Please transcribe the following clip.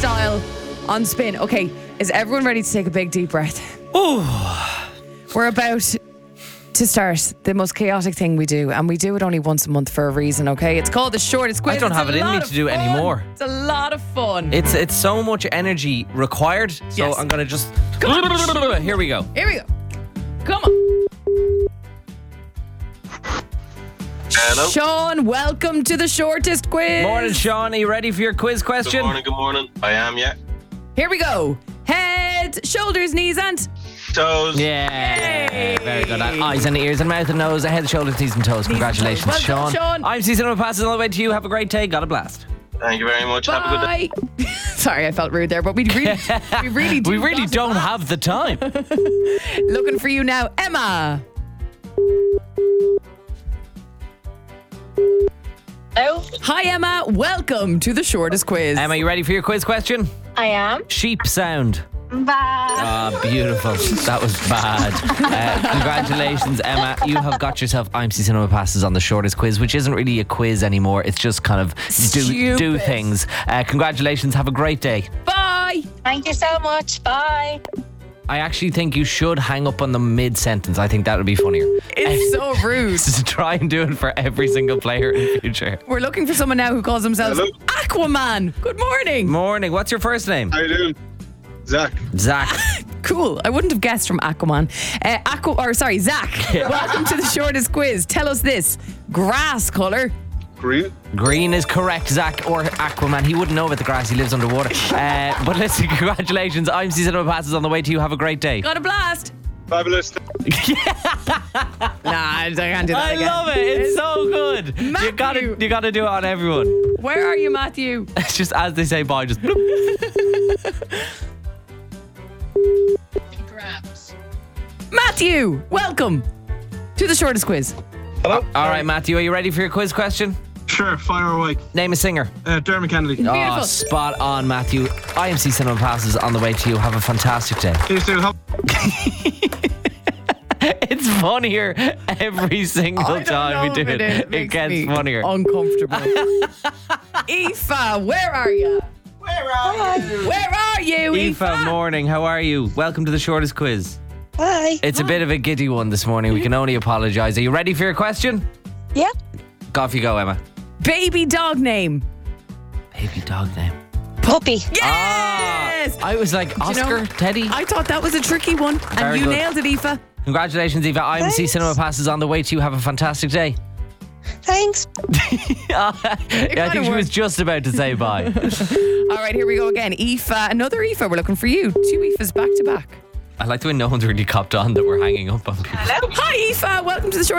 style on Spin. Okay, is everyone ready to take a big deep breath? Oh, We're about to start the most chaotic thing we do, and we do it only once a month for a reason, okay? It's called the shortest quiz. I don't have it in me to do it anymore. It's a lot of fun. it's so much energy required. So Yes. I'm gonna just. Come on. Here we go. Here we go. Come on. Hello. Sean, welcome to the shortest quiz. Morning, Sean. Are you ready for your quiz question? Good morning. I am, yeah. Here we go. Head, shoulders, knees, and Toes. Yeah, Yay. very good. Eyes and ears and mouth and nose, head, shoulders, knees and toes. Congratulations, Well done, Sean. Sean. I'm C Cinema Passes on the way to you. Have a great day. Got a blast. Thank you very much. Have a good day. Bye. Sorry, I felt rude there, but we really do. We really got don't it. have the time. Looking for you now, Emma. Hello, Hi, Emma. Welcome to the shortest quiz. Emma, you ready for your quiz question? I am. Sheep sound. Bye. Ah, beautiful. That was bad. Congratulations, Emma. You have got yourself IMC Cinema Passes on the shortest quiz, which isn't really a quiz anymore. It's just kind of do Stupid. things. Congratulations. Have a great day. Bye. Thank you so much. Bye. I actually think you should hang up on the mid-sentence. I think that would be funnier. It's so rude. To try and do it for every single player in the future. We're looking for someone now who calls themselves Hello. Aquaman. Good morning. Morning. What's your first name? How you doing? Zach. Zach. Cool. I wouldn't have guessed from Aquaman. Zach. Welcome to the shortest quiz. Tell us this. Grass colour. Green. Green is correct, Zach, or Aquaman. He wouldn't know about the grass. He lives underwater. But listen, congratulations. IMC Cinema Passes on the way to you. Have a great day. Got a blast. Fabulous. Nah, I can't do that I again. love it. It's so good. Matthew. You gotta do it on everyone. Where are you, Matthew? It's just as they say bye, just bloop. Matthew, welcome to the shortest quiz. Hello. All right, Matthew, are you ready for your quiz question? Sure, fire away. Name a singer. Dermot Kennedy. Oh, Beautiful. spot on, Matthew. IMC Cinema Passes on the way to you. Have a fantastic day. Please do. It's funnier every single time we do it. It gets funnier. Uncomfortable. Aoife, where are you? Where are you, Aoife, morning. How are you? Welcome to the shortest quiz. Bye. It's a bit of a giddy one this morning. We can only apologise. Are you ready for your question? Yeah. Off you go, Emma. Baby dog name. Baby dog name. Puppy. Yes! I was like, you know, Oscar, Teddy. I thought that was a tricky one, and Very you good. nailed it, Aoife. Congratulations, Eva. IMC Thanks. Cinema Passes on the way to you. Have a fantastic day. Thanks. I think she was just about to say bye. All right, here we go again. Aoife, another Aoife. We're looking for you. Two Aoifes back to back. I like the way no one's really copped on that we're hanging up on people. Hi, Aoife. Welcome to the short.